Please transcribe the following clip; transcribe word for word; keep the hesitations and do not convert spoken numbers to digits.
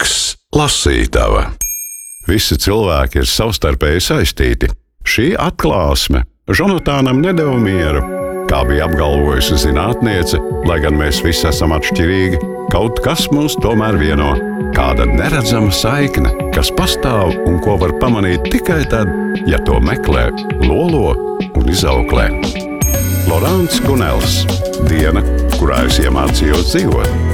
Laiks lasītava. Visi cilvēki ir savstarpēji saistīti. Šī atklāsme Žonatānam nedeva mieru. Kā bija apgalvojusi zinātniece, lai gan mēs visi esam atšķirīgi, kaut kas mūs tomēr vieno. Kāda neredzama saikne, kas pastāv un ko var pamanīt tikai tad, ja to meklē, lolo un izauklē. Lorāns Kunels. Diena, kurā es iemācījos dzīvot.